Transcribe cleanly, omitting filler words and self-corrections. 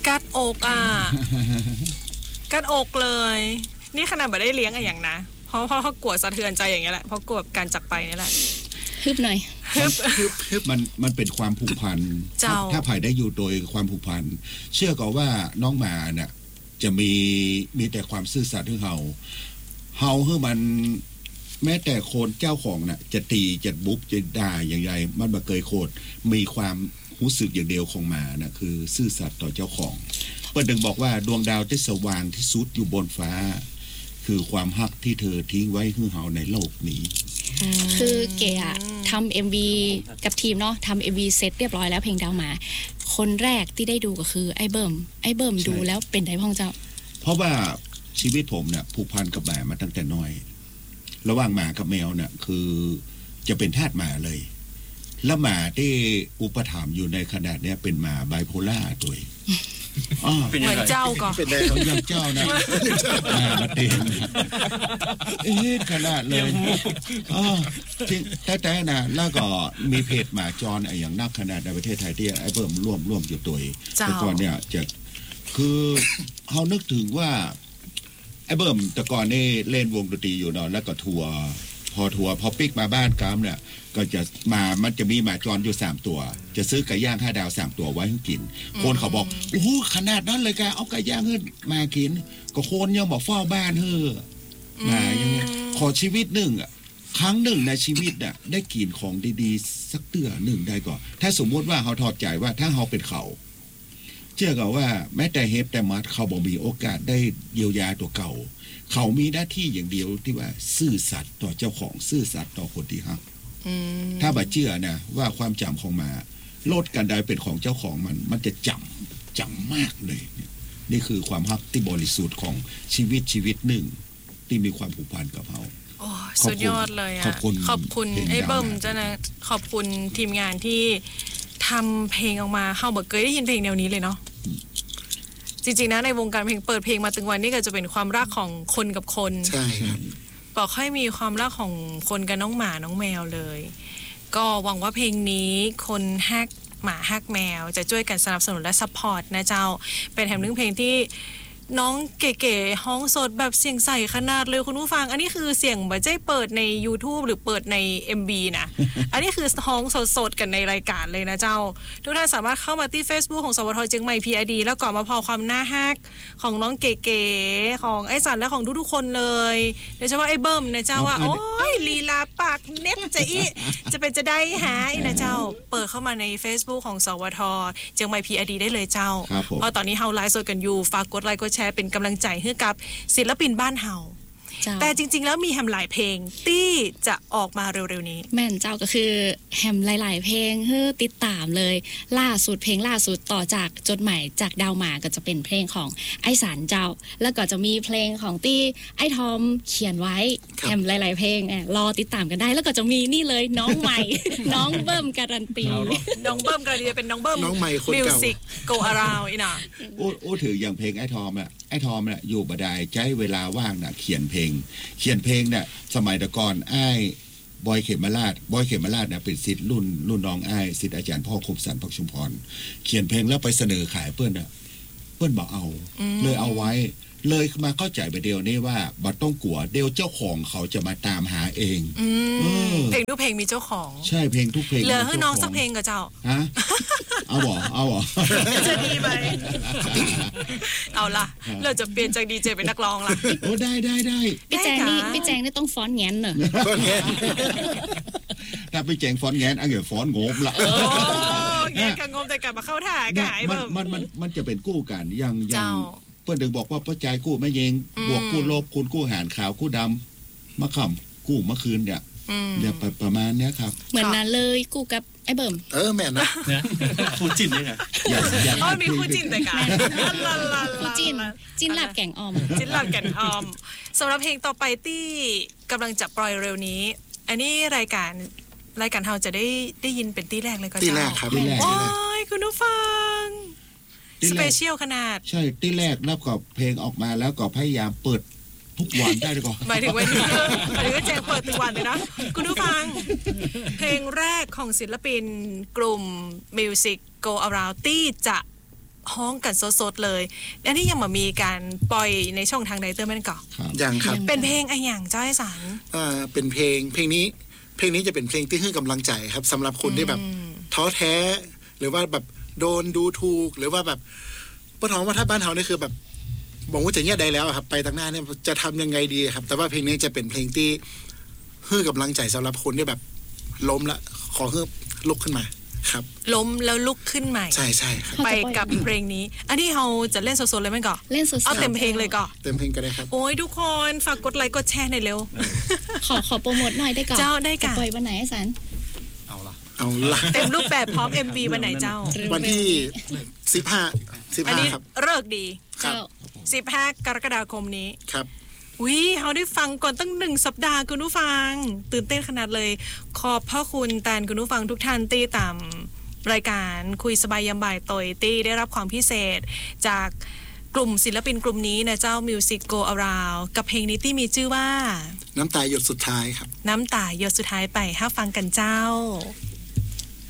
กัดอกกัดอกเลยนี่ขนาดไม่ได้เลี้ยงอย่างนะเพราะเขากลัวสะเทือนใจอย่างเงี้ยแหละเพราะกลัวการจากไปนี่แหละฮึบหน่อยฮึบมันเป็นความผูกพันถ้าภายได้อยู่โดยความผูกพันเชื่อก็ว่าน้องหมาเนี่ยจะมีแต่ความซื่อสัตย์ให้เฮาให้มันแม้แต่โคนเจ้าของน่ะจะตีจะบุบจะด่าอย่างไรมันบ่เคยโคตรมีความรู้สึกอย่างเดียวของหมาน่ะคือซื่อสัตย์ต่อเจ้าของเปิ้นถึงบอกว่าดวงดาวที่สว่างที่สุดอยู่บนฟ้าคือความฮักที่เธอทิ้งไว้ให้เฮาในโลกนี้คือเก๋ทำ MV กับทีมเนาะทำ MV เสร็จเรียบร้อยแล้วเพลงดาวหมาคนแรกที่ได้ดูก็คือไอ้เบิ่มดูแล้วเป็นไงพ่องเจ้าเพราะว่าชีวิตผมเนี่ยผูกพันกับหมามาตั้งแต่น้อยระหว่างหมากับแมวเนี่ยคือจะเป็นทาสหมาเลยแล้วหมาที่อุปถัมภ์อยู่ในขนาดเนี้ยเป็นหมาไบโพล่าตัวเหมือนเจ้าก็เป็นอย่างเจ้านะมาเต็มขนาดเลยแต่นะแล้วก็มีเพจหมาจรอย่างนักขนาดในประเทศไทยที่ไอ้เบิ่มร่วมอยู่ตัวแต่ก่อนเนี่ยจะคือเขานึกถึงว่าไอ้เบิ่มแต่ก่อนนี่เล่นวงดนตรีอยู่เนาะแล้วก็ทัวร์พอปิกมาบ้านกามเนี่ยก็จะมันจะมีหมาจรอยู่3ตัวจะซื้อไก่ย่าง5 ดาว3ตัวไว้ให้กินคนเขาบอกโอ้โหขนาดนั้นเลยแกเอาไก่ย่างให้มากินก็คนยังบอกเฝ้าบ้านเฮ้อมาอย่างเงี้ยขอชีวิตหนึ่งครั้งหนึ่งในชีวิตน่ะได้กินของดีๆสักเตื้อหนึ่งได้ก่อนถ้าสมมติว่าเขาถอดใจว่าถ้าเขาเป็นเขาเชื่อกันว่าแม้แต่เฮฟแต่มัดเขาบอกมีโอกาสได้เยียวยาตัวเก่าเขามีหน้าที่อย่างเดียวที่ว่าซื่อสัตย์ต่อเจ้าของซื่อสัตย์ต่อคนที่ฮักถ้าบ่เชื่อนะว่าความจำของหมาโลดกันได้เป็นของเจ้าของมันจะจำมากเลยนี่คือความฮักที่บริสุทธิ์ของชีวิตหนึ่งที่มีความผูกพันกับเขาสุดยอดเลยอ่ะขอบคุณไอ้เบิ่มจ้ะนะขอบคุณทีมงานที่ทำเพลงออกมาเฮาบ่เคยได้ยินเพลงแนวนี้เลยเนาะจริงๆนะในวงการเพลงเปิดเพลงมาถึงวันนี้ก็จะเป็นความรักของคนกับคนใช่ครับบอกให้มีความรักของคนกับน้องหมาน้องแมวเลยก็หวังว่าเพลงนี้คนฮักหมาฮักแมวจะช่วยกันสนับสนุนและซัพพอร์ตนะเจ้าเป็นแถมนึงเพลงที่น้องเก๋ๆฮ้องสดแบบเสียงใสขนาดเลยคุณผู้ฟังอันนี้คือเสียงบ่ได้เปิดใน YouTube หรือเปิดใน MV นะ อันนี้คือฮ้องสดๆกันในรายการเลยนะเจ้าทุกท่านสามารถเข้ามาที่ Facebook ของสวทเชียงใหม่ PID แล้วก็มาพอความน่าฮักของน้องเก๋ๆของไอ้สันและของทุกๆคนเลยโดยเฉพาะไอ้เบิ้มนะเจ้าว่าโอ้ยลีลาปากเน็ตจะเป็นจะได้หาไอ้นะเจ้าเปิดเข้ามาใน Facebook ของสวทเชียงใหม่ PID ได้เลยเจ้าเพราะตอนนี้เฮาไลฟ์สดกันอยู่ฝากกดไลค์กดแชร์เป็นกำลังใจให้กับศิลปินบ้านเฮาแต่จริงๆแล้วมีแฮมหลายเพลงที่จะออกมาเร็วๆนี้แม่นเจ้าก็คือแฮมหลายๆเพลงให้ติดตามเลยเพลงล่าสุดต่อจากจดหมายจากดาวหมาก็จะเป็นเพลงของไอ้สารเจ้าแล้วก็จะมีเพลงของที่ไอ้ทอมเขียนไว้แฮมหลายๆเพลงรอติดตามกันได้แล้วก็จะมีนี่เลยน้องใหม่ น้องเบิ้มการันตีน้องเบิ้มการันตีเป็นน้องเบิ้มมิวสิกโกอาราอีน่ะโอ้ถืออย่างเพลงไอ้ทอมน่ะอยู่บ่ได้ใช้เวลาว่างน่ะเขียนเพลงเนี่ยสมัยแต่ก่อนไอ้บอยเขมราชเนี่ยเป็นศิษย์รุ่นน้องไอ้ศิษย์อาจารย์พ่อคมสันต์ ภักชุมพรเขียนเพลงแล้วไปเสนอขายเพื่อนบอกเอาเลยเอาไว้เลยมาเข้าใจไปเดียวนี้ว่าบัดต้องกลัวเดียวเจ้าของเขาจะมาตามหาเองเพลงทุกเพลงมีเจ้าของใช่เพลงทุกเพลงเหลือให้น้องสักเพลงกับเจ้าฮะเอาบ่จะดีไหมเอาล่ะเราจะเปลี่ยนจากดีเจเป็นนักร้องล่ะโอ้ได้พี่แจงนี่ต้องฟ้อนแงนเหรอถ้าพี่แจงฟ้อนแงนอันเกี่ยวฟ้อนงมละแงนกับงมแต่กลับมาเข้าถ่ายกันมันจะเป็นกู้กันยังเพื่อนถึงบอกว่าพระใจกู้ไม่เยงบวกกู้ลบคุณกู้หารขาวกู้ดำมะขำกู้มะคืนเนี่ยประมาณนี้ครับเหมือนนั้นเลยกู้กับไอ้เบิ่มแม่นนะคู่จิ้นนี่ไงมีคู่จิ้นแต่กันคู่จิ้นลาบแกงออมสำหรับเพลงต่อไปที่กำลังจะปล่อยเร็วนี้อันนี้รายการเฮาจะได้ยินเป็นที่แรกเลยก็ที่แรกครับโอ้ยคุณผู้ฟังสเปเชียลขนาดใช่ที่แรกแล้วก็เพลงออกมาแล้วก็พยายามเปิดทุกวันได้ดีกว่าหมายถึงวันนี้ก็แจ้งเปิดทุกวันเลยนะคุณผู้ฟังเพลงแรกของศิลปินกลุ่ม Music Go Around ที่จะห้องกันสดๆเลยอันนี้ยังมามีการปล่อยในช่องทางใดเตอร์แม่นก่อนยังครับเป็นเพลงอะอย่างเจ้าไอ้สันเป็นเพลงนี้จะเป็นเพลงที่ให้กำลังใจครับสำหรับคนที่แบบท้อแท้หรือว่าแบบโดนดูถูกหรือว่าแบบปะท้องว่าถ้าบ้านเฮานี่คือแบบบอกว่าจะแย่ได้แล้วครับไปตั้งหน้าเนี่ยจะทำยังไงดีครับแต่ว่าเพลงนี้จะเป็นเพลงที่ให้กำลังใจสำหรับคนที่แบบล้มละขอให้ลุกขึ้นมาครับล้มแล้วลุกขึ้นใหม่ใช่ครับไปกับเพลงนี้ อันนี้เราจะเล่นสดๆเลยไหมก่อนเล่นสดๆเอาเต็มเพลงเลยก่อนเต็มเพลงก็ได้ครับโอ้ยทุกคนฝากกดไลค์กดแชร์หน่อยเร็วขอโปรโมทหน่อยได้ก่อนเจ้าได้ก่ะจะปล่อยวันไหนไอ้สันเอาละเต็มรูปแบบพร้อม MV วันไหนเจ้าวันที่15 อันนี้ครับเลิกดีครับเจ้า 15 กรกฎาคมนี้ครับวิเขาได้ฟังก่อนตั้ง1 สัปดาห์คุณผู้ฟัง ตื่นเต้นขนาดเลย ขอบพระคุณแตนคุณผู้ฟังทุกท่านที่ตามรายการคุยสบายยามบ่ายตอยตี้ได้รับความพิเศษ จากกลุ่มศิลปินกลุ่มนี้นะเจ้า Music Go Around กับเพลงนี้ที่มีชื่อว่าน้ำตาหยดสุดท้ายครับน้ำตาหยดสุดท้ายไปห้าฟังกันเจ้า